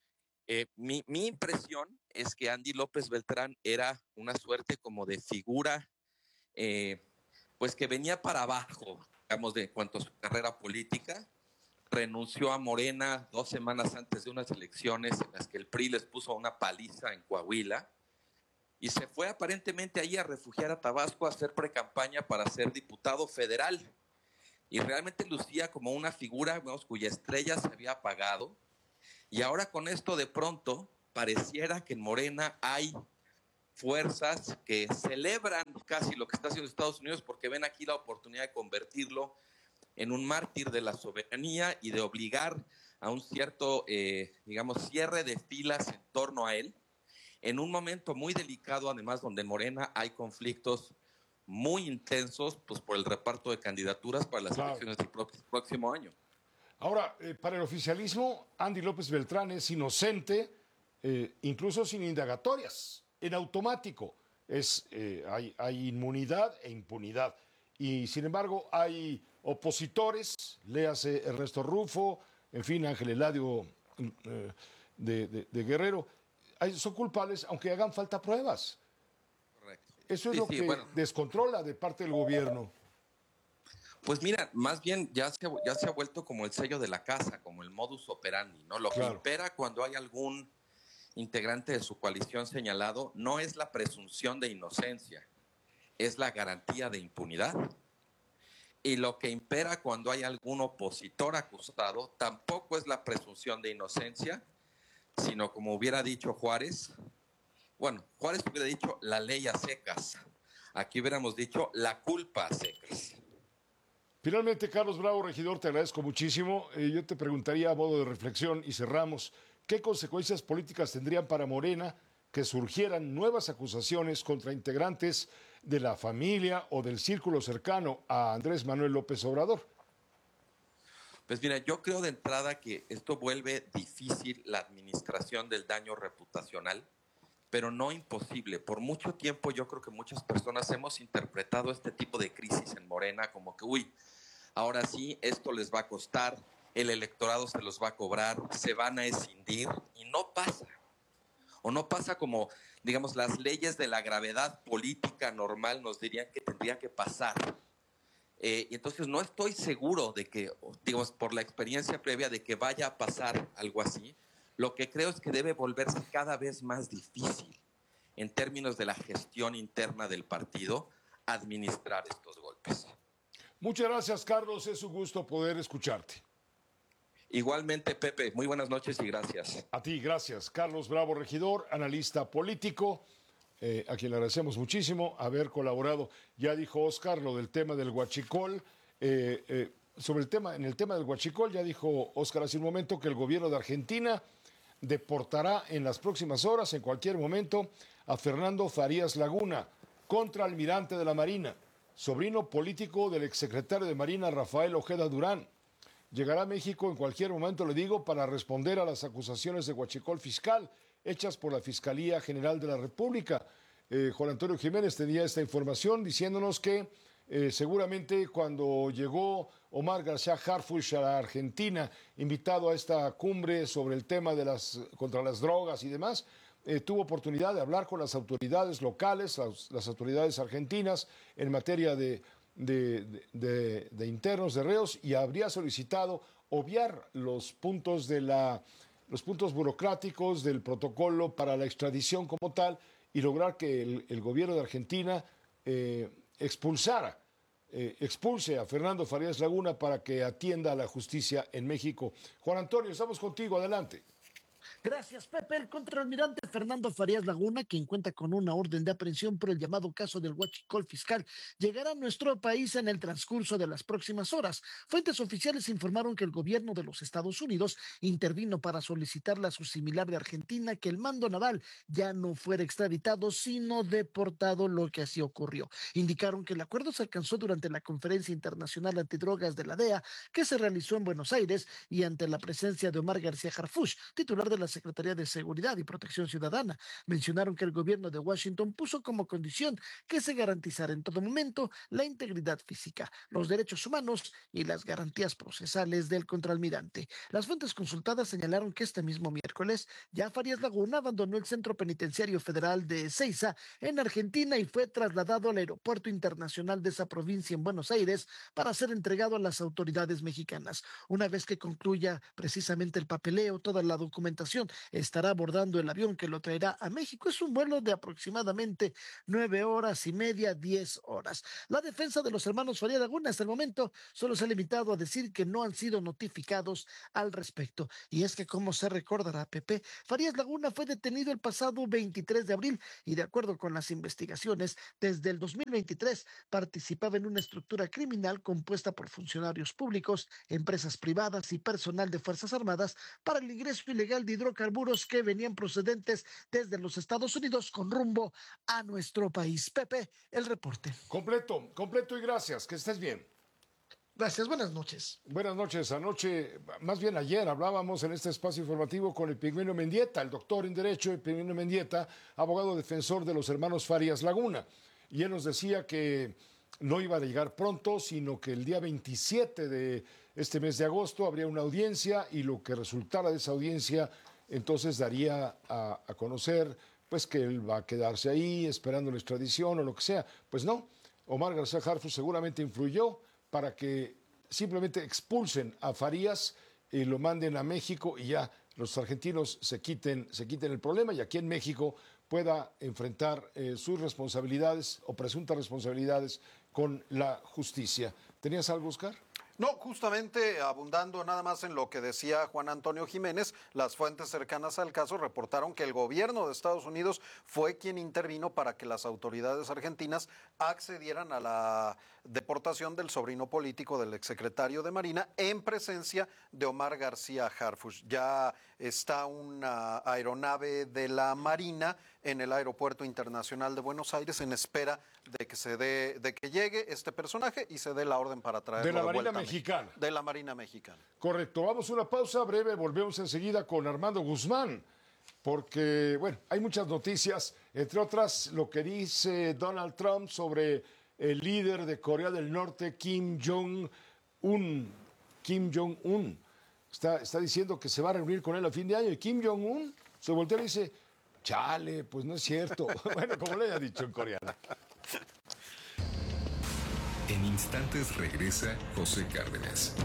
Mi impresión es que Andy López Beltrán era una suerte como de figura, pues que venía para abajo, digamos, de cuanto a su carrera política. Renunció a Morena 2 semanas antes de unas elecciones en las que el PRI les puso una paliza en Coahuila y se fue aparentemente allí a refugiar a Tabasco a hacer precampaña para ser diputado federal. Y realmente lucía como una figura, digamos, cuya estrella se había apagado. Y ahora con esto de pronto pareciera que en Morena hay fuerzas que celebran casi lo que está haciendo Estados Unidos porque ven aquí la oportunidad de convertirlo en un mártir de la soberanía y de obligar a un cierto, digamos, cierre de filas en torno a él, en un momento muy delicado, además, donde en Morena hay conflictos muy intensos pues, por el reparto de candidaturas para las elecciones del próximo año. Ahora, para el oficialismo, Andy López Beltrán es inocente, incluso sin indagatorias, en automático. Hay inmunidad e impunidad. Y, sin embargo, hay opositores, léase Ernesto Rufo, en fin, Ángel Eladio de Guerrero, son culpables aunque hagan falta pruebas. Correcto. Eso es lo que descontrola de parte del gobierno. Pues mira, más bien ya se ha vuelto como el sello de la casa, como el modus operandi, ¿no? Lo que impera cuando hay algún integrante de su coalición señalado no es la presunción de inocencia, es la garantía de impunidad. Y lo que impera cuando hay algún opositor acusado tampoco es la presunción de inocencia, sino como hubiera dicho Juárez, bueno, Juárez hubiera dicho la ley a secas, aquí hubiéramos dicho la culpa a secas. Finalmente, Carlos Bravo, regidor, te agradezco muchísimo. Yo te preguntaría a modo de reflexión y cerramos, ¿qué consecuencias políticas tendrían para Morena que surgieran nuevas acusaciones contra integrantes de la familia o del círculo cercano a Andrés Manuel López Obrador? Pues mira, yo creo de entrada que esto vuelve difícil la administración del daño reputacional, pero no imposible. Por mucho tiempo yo creo que muchas personas hemos interpretado este tipo de crisis en Morena como que, ahora sí, esto les va a costar, el electorado se los va a cobrar, se van a escindir, y no pasa. O no pasa como, digamos, las leyes de la gravedad política normal nos dirían que tendría que pasar. Y entonces no estoy seguro de que, digamos, por la experiencia previa de que vaya a pasar algo así. Lo que creo es que debe volverse cada vez más difícil en términos de la gestión interna del partido administrar estos golpes. Muchas gracias, Carlos. Es un gusto poder escucharte. Igualmente, Pepe. Muy buenas noches y gracias. A ti, gracias. Carlos Bravo, regidor, analista político, a quien le agradecemos muchísimo haber colaborado. Ya dijo Oscar lo del tema del huachicol. En el tema del huachicol, ya dijo Oscar hace un momento que el gobierno de Argentina deportará en las próximas horas, en cualquier momento, a Fernando Farías Laguna, contraalmirante de la Marina, sobrino político del exsecretario de Marina Rafael Ojeda Durán. Llegará a México en cualquier momento, le digo, para responder a las acusaciones de huachicol fiscal hechas por la Fiscalía General de la República. Juan Antonio Jiménez tenía esta información diciéndonos que seguramente cuando llegó Omar García Harfuch a la Argentina, invitado a esta cumbre sobre el tema de contra las drogas y demás, tuvo oportunidad de hablar con las autoridades locales, las autoridades argentinas en materia de internos, de reos, y habría solicitado obviar los puntos burocráticos del protocolo para la extradición como tal y lograr que el gobierno de Argentina expulse a Fernando Farías Laguna para que atienda a la justicia en México. Juan Antonio, estamos contigo, adelante. Gracias, Pepe. El contraalmirante Fernando Farías Laguna, quien cuenta con una orden de aprehensión por el llamado caso del huachicol fiscal, llegará a nuestro país en el transcurso de las próximas horas. Fuentes oficiales informaron que el gobierno de los Estados Unidos intervino para solicitarle a su similar de Argentina que el mando naval ya no fuera extraditado, sino deportado, lo que así ocurrió. Indicaron que el acuerdo se alcanzó durante la Conferencia Internacional Antidrogas de la DEA, que se realizó en Buenos Aires y ante la presencia de Omar García Harfuch, titular de la Secretaría de Seguridad y Protección Ciudadana ciudadana. Mencionaron que el gobierno de Washington puso como condición que se garantizara en todo momento la integridad física, los derechos humanos y las garantías procesales del contraalmirante. Las fuentes consultadas señalaron que este mismo miércoles ya Farías Laguna abandonó el Centro Penitenciario Federal de Ezeiza en Argentina y fue trasladado al Aeropuerto Internacional de esa provincia en Buenos Aires para ser entregado a las autoridades mexicanas. Una vez que concluya precisamente el papeleo, toda la documentación, estará abordando el avión que lo traerá a México. Es un vuelo de aproximadamente 9 horas y media, 10 horas. La defensa de los hermanos Farías Laguna hasta el momento solo se ha limitado a decir que no han sido notificados al respecto. Y es que, como se recordará, Pepe, Farías Laguna fue detenido el pasado 23 de abril y, de acuerdo con las investigaciones, desde el 2023 participaba en una estructura criminal compuesta por funcionarios públicos, empresas privadas y personal de Fuerzas Armadas para el ingreso ilegal de hidrocarburos que venían procedentes desde los Estados Unidos con rumbo a nuestro país. Pepe, el reporte. Completo y gracias, que estés bien. Gracias, buenas noches. Buenas noches. Anoche, más bien ayer, hablábamos en este espacio informativo con Epigmenio Mendieta, el doctor en Derecho Epigmenio Mendieta, abogado defensor de los hermanos Farías Laguna. Y él nos decía que no iba a llegar pronto, sino que el día 27 de este mes de agosto habría una audiencia y lo que resultara de esa audiencia entonces daría a conocer pues que él va a quedarse ahí esperando la extradición o lo que sea. Pues no, Omar García Harfuch seguramente influyó para que simplemente expulsen a Farías y lo manden a México y ya los argentinos se quiten el problema y aquí en México pueda enfrentar sus responsabilidades o presuntas responsabilidades con la justicia. ¿Tenías algo, Oscar? No, justamente abundando nada más en lo que decía Juan Antonio Jiménez, las fuentes cercanas al caso reportaron que el gobierno de Estados Unidos fue quien intervino para que las autoridades argentinas accedieran a la deportación del sobrino político del exsecretario de Marina en presencia de Omar García Harfuch. Ya está una aeronave de la Marina en el Aeropuerto Internacional de Buenos Aires en espera de que llegue este personaje y se dé la orden para traerlo de la Marina Mexicana. De la Marina Mexicana. Correcto. Vamos a una pausa breve, volvemos enseguida con Armando Guzmán, porque, bueno, hay muchas noticias, entre otras lo que dice Donald Trump sobre el líder de Corea del Norte, Kim Jong-un. Está diciendo que se va a reunir con él a fin de año y Kim Jong-un se voltea y dice, chale, pues no es cierto. Bueno, como le haya dicho en coreano. En instantes regresa José Cárdenas.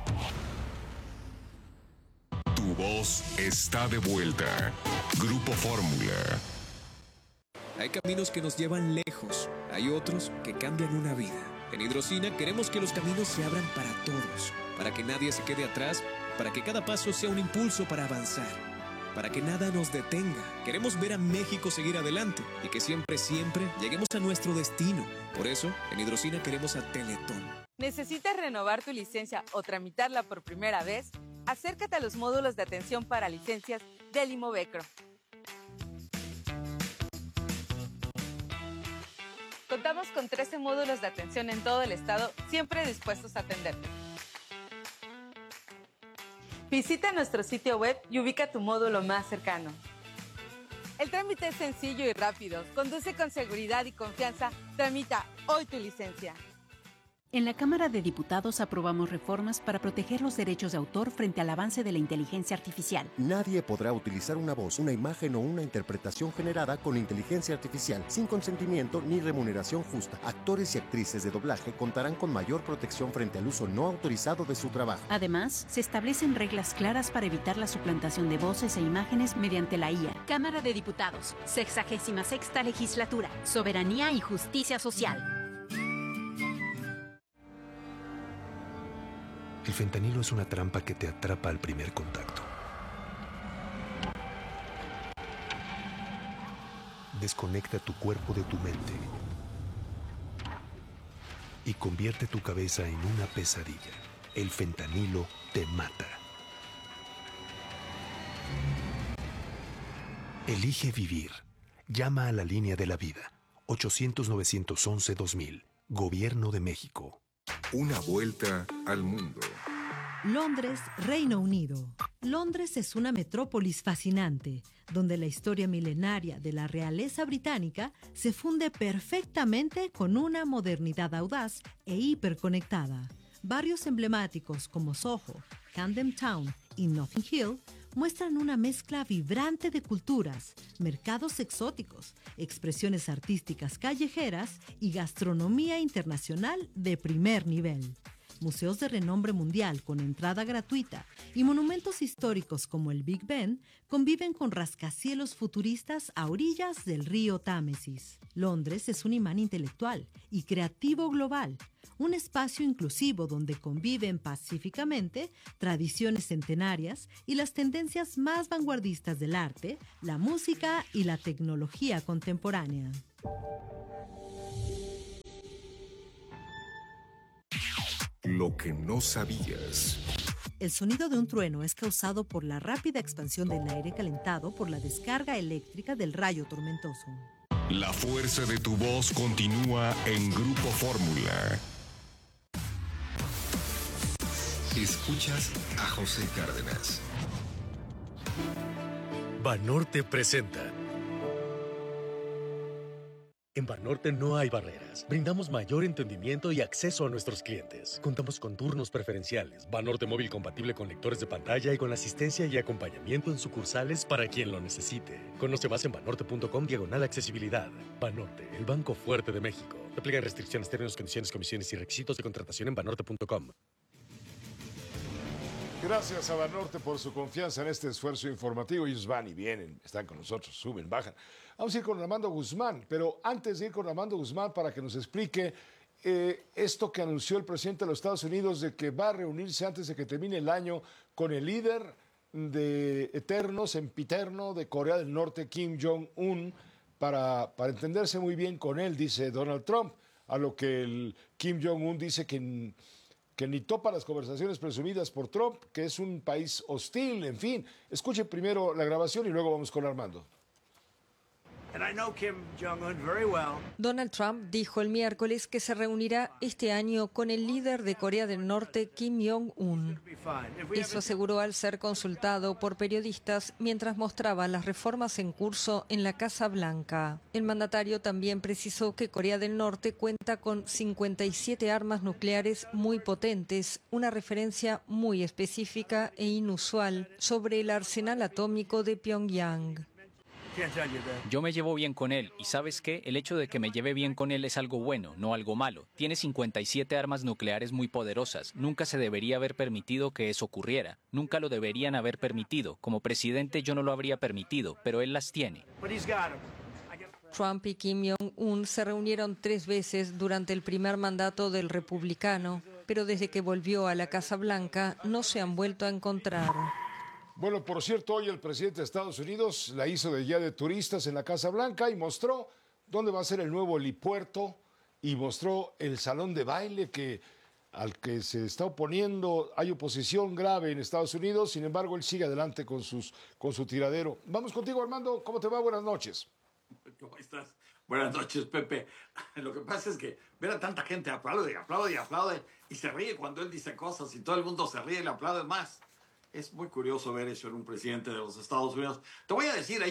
Tu voz está de vuelta. Grupo Fórmula. Hay caminos que nos llevan lejos, hay otros que cambian una vida. En Hidrocina queremos que los caminos se abran para todos, para que nadie se quede atrás, para que cada paso sea un impulso para avanzar, para que nada nos detenga. Queremos ver a México seguir adelante y que siempre lleguemos a nuestro destino. Por eso, en Hidrocina queremos a Teletón. ¿Necesitas renovar tu licencia o tramitarla por primera vez? Acércate a los módulos de atención para licencias del Imovecro. Contamos con 13 módulos de atención en todo el estado, siempre dispuestos a atenderte. Visita nuestro sitio web y ubica tu módulo más cercano. El trámite es sencillo y rápido. Conduce con seguridad y confianza. Tramita hoy tu licencia. En la Cámara de Diputados aprobamos reformas para proteger los derechos de autor frente al avance de la inteligencia artificial. Nadie podrá utilizar una voz, una imagen o una interpretación generada con inteligencia artificial sin consentimiento ni remuneración justa. Actores y actrices de doblaje contarán con mayor protección frente al uso no autorizado de su trabajo. Además, se establecen reglas claras para evitar la suplantación de voces e imágenes mediante la IA. Cámara de Diputados, 66ª Legislatura, Soberanía y Justicia Social. El fentanilo es una trampa que te atrapa al primer contacto. Desconecta tu cuerpo de tu mente y convierte tu cabeza en una pesadilla. El fentanilo te mata. Elige vivir. Llama a la línea de la vida. 800-911-2000. Gobierno de México. Una vuelta al mundo. Londres, Reino Unido. Londres es una metrópolis fascinante, donde la historia milenaria de la realeza británica se funde perfectamente con una modernidad audaz e hiperconectada. Barrios emblemáticos como Soho, Camden Town y Notting Hill muestran una mezcla vibrante de culturas, mercados exóticos, expresiones artísticas callejeras y gastronomía internacional de primer nivel. Museos de renombre mundial con entrada gratuita y monumentos históricos como el Big Ben conviven con rascacielos futuristas a orillas del río Támesis. Londres es un imán intelectual y creativo global, un espacio inclusivo donde conviven pacíficamente tradiciones centenarias y las tendencias más vanguardistas del arte, la música y la tecnología contemporánea. Lo que no sabías. El sonido de un trueno es causado por la rápida expansión del aire calentado por la descarga eléctrica del rayo tormentoso. La fuerza de tu voz continúa en Grupo Fórmula. Escuchas a José Cárdenas. Banorte presenta. En Banorte no hay barreras. Brindamos mayor entendimiento y acceso a nuestros clientes. Contamos con turnos preferenciales, Banorte móvil compatible con lectores de pantalla y con asistencia y acompañamiento en sucursales para quien lo necesite. Conoce más en banorte.com/accesibilidad. Banorte, el banco fuerte de México. Aplican restricciones, términos, condiciones, comisiones y requisitos de contratación en banorte.com. Gracias a Banorte por su confianza en este esfuerzo informativo. Ellos van y vienen, están con nosotros, suben, bajan. Vamos a ir con Armando Guzmán, pero antes de ir con Armando Guzmán para que nos explique esto que anunció el presidente de los Estados Unidos de que va a reunirse antes de que termine el año con el líder de eterno, sempiterno de Corea del Norte, Kim Jong-un, para entenderse muy bien con él, dice Donald Trump, a lo que el Kim Jong-un dice que ni topa las conversaciones presumidas por Trump, que es un país hostil, en fin. Escuche primero la grabación y luego vamos con Armando. Donald Trump dijo el miércoles que se reunirá este año con el líder de Corea del Norte, Kim Jong-un. Eso aseguró al ser consultado por periodistas mientras mostraba las reformas en curso en la Casa Blanca. El mandatario también precisó que Corea del Norte cuenta con 57 armas nucleares muy potentes, una referencia muy específica e inusual sobre el arsenal atómico de Pyongyang. Yo me llevo bien con él, y ¿sabes qué? El hecho de que me lleve bien con él es algo bueno, no algo malo. Tiene 57 armas nucleares muy poderosas. Nunca se debería haber permitido que eso ocurriera. Nunca lo deberían haber permitido. Como presidente yo no lo habría permitido, pero él las tiene. Trump y Kim Jong-un se reunieron 3 veces durante el primer mandato del republicano, pero desde que volvió a la Casa Blanca no se han vuelto a encontrar. Bueno, por cierto, hoy el presidente de Estados Unidos la hizo de guía de turistas en la Casa Blanca y mostró dónde va a ser el nuevo helipuerto y mostró el salón de baile al que se está oponiendo. Hay oposición grave en Estados Unidos, sin embargo, él sigue adelante con su tiradero. Vamos contigo, Armando. ¿Cómo te va? Buenas noches. ¿Cómo estás? Buenas noches, Pepe. Lo que pasa es que ver a tanta gente aplaude y se ríe cuando él dice cosas y todo el mundo se ríe y le aplaude más. Es muy curioso ver eso en un presidente de los Estados Unidos. Te voy a decir,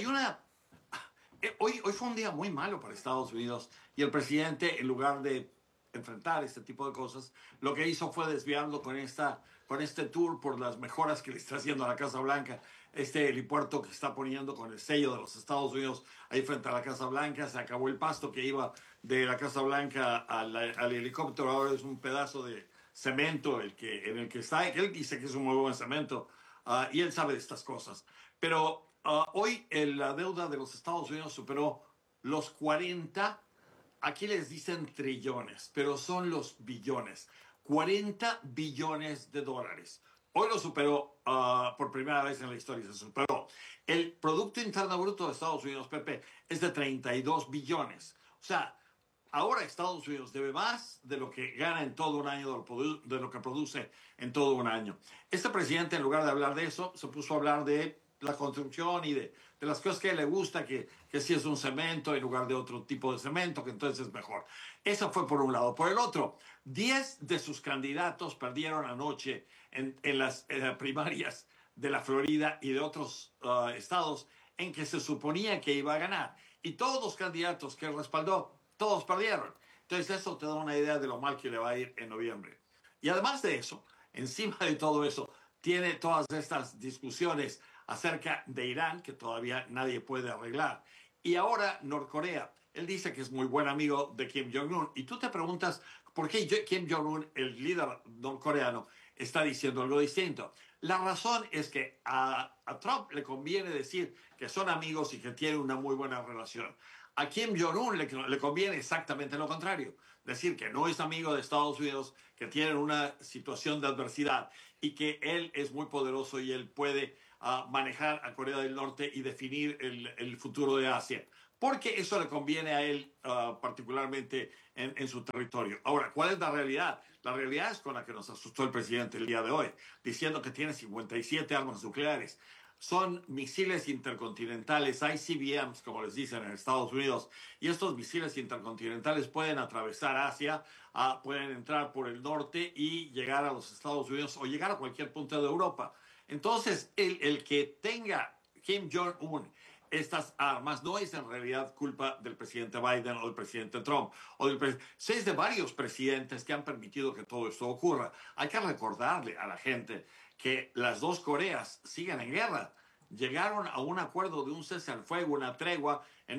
hoy fue un día muy malo para Estados Unidos y el presidente, en lugar de enfrentar este tipo de cosas, lo que hizo fue desviarlo con este tour por las mejoras que le está haciendo a la Casa Blanca. Este helipuerto que está poniendo con el sello de los Estados Unidos ahí frente a la Casa Blanca. Se acabó el pasto que iba de la Casa Blanca al helicóptero. Ahora es un pedazo de cemento en el que está. Él dice que es un muy buen cemento y él sabe de estas cosas. Pero hoy la deuda de los Estados Unidos superó los 40, aquí les dicen trillones, pero son los billones. 40 billones de dólares. Hoy lo superó por primera vez en la historia, se superó. El Producto Interno Bruto de Estados Unidos, Pepe, es de 32 billones. O sea, ahora Estados Unidos debe más de lo que gana en todo un año, de lo que produce en todo un año. Este presidente, en lugar de hablar de eso, se puso a hablar de la construcción y de las cosas que a él le gusta, que si es un cemento en lugar de otro tipo de cemento, que entonces es mejor. Eso fue por un lado. Por el otro, 10 de sus candidatos perdieron anoche en las primarias de la Florida y de otros estados en que se suponía que iba a ganar. Y todos los candidatos que respaldó, todos perdieron. Entonces eso te da una idea de lo mal que le va a ir en noviembre. Y además de eso, encima de todo eso, tiene todas estas discusiones acerca de Irán, que todavía nadie puede arreglar. Y ahora Norcorea. Él dice que es muy buen amigo de Kim Jong-un. Y tú te preguntas, ¿por qué Kim Jong-un, el líder norcoreano, está diciendo algo distinto? La razón es que a Trump le conviene decir que son amigos y que tienen una muy buena relación. A Kim Jong-un le conviene exactamente lo contrario. Decir que no es amigo de Estados Unidos, que tienen una situación de adversidad y que él es muy poderoso y él puede manejar a Corea del Norte y definir el futuro de Asia. Porque eso le conviene a él particularmente en su territorio. Ahora, ¿cuál es la realidad? La realidad es con la que nos asustó el presidente el día de hoy, diciendo que tiene 57 armas nucleares. Son misiles intercontinentales, ICBMs, como les dicen en Estados Unidos, y estos misiles intercontinentales pueden atravesar Asia, pueden entrar por el norte y llegar a los Estados Unidos o llegar a cualquier punto de Europa. Entonces, el que tenga Kim Jong-un estas armas no es en realidad culpa del presidente Biden o del presidente Trump, es de varios presidentes que han permitido que todo esto ocurra. Hay que recordarle a la gente que las dos Coreas siguen en guerra. Llegaron a un acuerdo de un cese al fuego, una tregua, en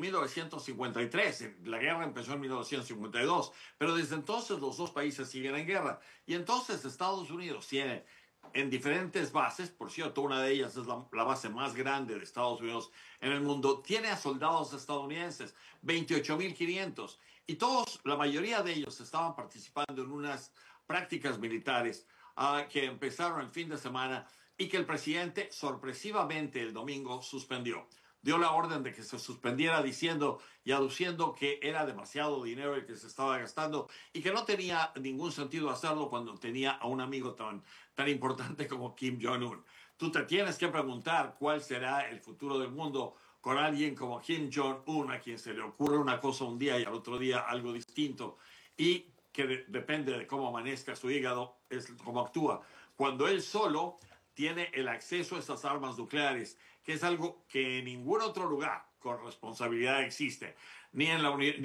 1953. La guerra empezó en 1952, pero desde entonces los dos países siguen en guerra. Y entonces Estados Unidos tiene en diferentes bases, por cierto, una de ellas es la base más grande de Estados Unidos en el mundo, tiene a soldados estadounidenses, 28.500, y la mayoría de ellos estaban participando en unas prácticas militares que empezaron el fin de semana y que el presidente sorpresivamente el domingo suspendió. Dio la orden de que se suspendiera diciendo y aduciendo que era demasiado dinero el que se estaba gastando y que no tenía ningún sentido hacerlo cuando tenía a un amigo tan importante como Kim Jong-un. Tú te tienes que preguntar cuál será el futuro del mundo con alguien como Kim Jong-un, a quien se le ocurre una cosa un día y al otro día algo distinto, y que depende de cómo amanezca su hígado, es cómo actúa. Cuando él solo tiene el acceso a estas armas nucleares, que es algo que en ningún otro lugar con responsabilidad existe, ni en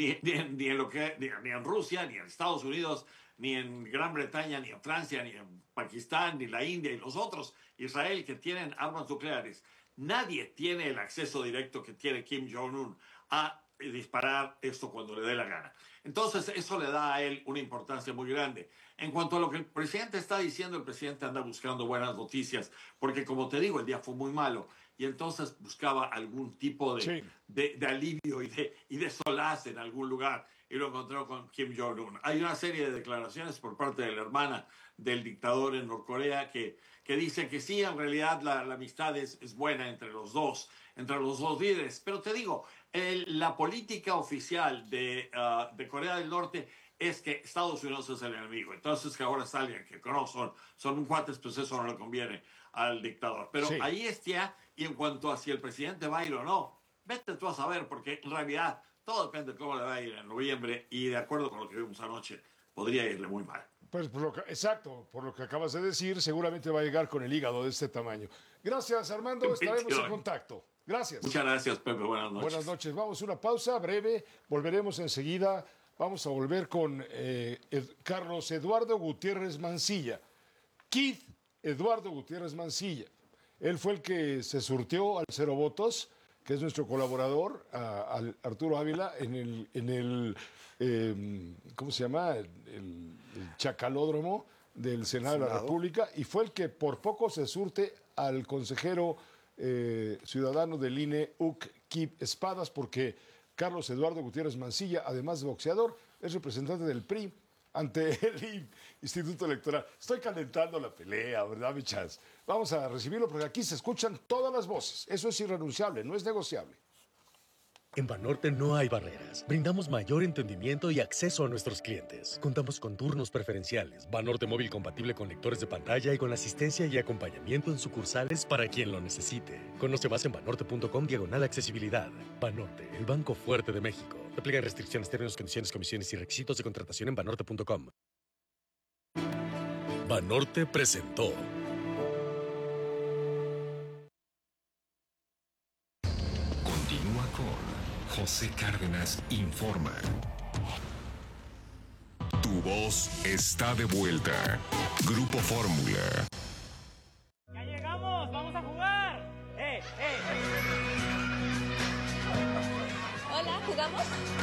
Rusia, ni en Estados Unidos, ni en Gran Bretaña, ni en Francia, ni en Pakistán, ni la India y los otros, Israel, que tienen armas nucleares. Nadie tiene el acceso directo que tiene Kim Jong-un a disparar esto cuando le dé la gana. Entonces eso le da a él una importancia muy grande. En cuanto a lo que el presidente está diciendo, el presidente anda buscando buenas noticias, porque como te digo, el día fue muy malo, y entonces buscaba algún tipo de alivio y de solaz en algún lugar, y lo encontró con Kim Jong-un. Hay una serie de declaraciones por parte de la hermana del dictador en Norcorea que dice que sí, en realidad la amistad es buena entre los dos líderes. Pero te digo, la política oficial de Corea del Norte es que Estados Unidos es el enemigo. Entonces que ahora salgan, que no son un cuates, pues eso no le conviene al dictador. Pero ahí está, y en cuanto a si el presidente va a ir o no, vete tú a saber, porque en realidad todo depende de cómo le va a ir en noviembre, y de acuerdo con lo que vimos anoche, podría irle muy mal. Pues exacto, por lo que acabas de decir, seguramente va a llegar con el hígado de este tamaño. Gracias, Armando, estaremos en contacto. Gracias. Muchas gracias, Pepe, buenas noches. Buenas noches, vamos a una pausa breve, volveremos enseguida. Vamos a volver con Carlos Eduardo Gutiérrez Mancilla. Keith Eduardo Gutiérrez Mancilla. Él fue el que se surtió al Cero Votos, que es nuestro colaborador, al Arturo Ávila, en el ¿cómo se llama? El chacalódromo del Senado de la República, y fue el que por poco se surte al consejero ciudadano del INE, Kip Espadas, porque Carlos Eduardo Gutiérrez Mancilla, además de boxeador, es representante del PRI ante el Instituto Electoral. Estoy calentando la pelea, ¿verdad, mi chas? Vamos a recibirlo porque aquí se escuchan todas las voces. Eso es irrenunciable, no es negociable. En Banorte no hay barreras. Brindamos mayor entendimiento y acceso a nuestros clientes. Contamos con turnos preferenciales, Banorte móvil compatible con lectores de pantalla y con asistencia y acompañamiento en sucursales para quien lo necesite. Conoce más en banorte.com/accesibilidad. Banorte, el banco fuerte de México. Aplican restricciones, términos, condiciones, comisiones y requisitos de contratación en banorte.com. Banorte presentó José Cárdenas informa. Tu voz está de vuelta. Grupo Fórmula. ¡Ya llegamos! ¡Vamos a jugar! Hola, ¿jugamos?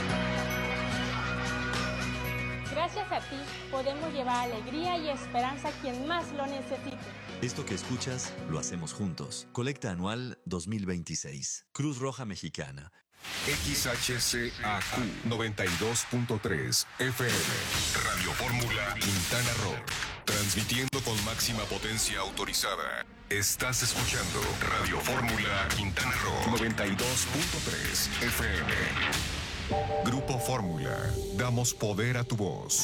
Gracias a ti podemos llevar alegría y esperanza a quien más lo necesite. Esto que escuchas lo hacemos juntos. Colecta anual 2026. Cruz Roja Mexicana. XHCAQ 92.3 FM. Radio Fórmula Quintana Roo. Transmitiendo con máxima potencia autorizada. Estás escuchando Radio Fórmula Quintana Roo 92.3 FM. Grupo Fórmula. Damos poder a tu voz.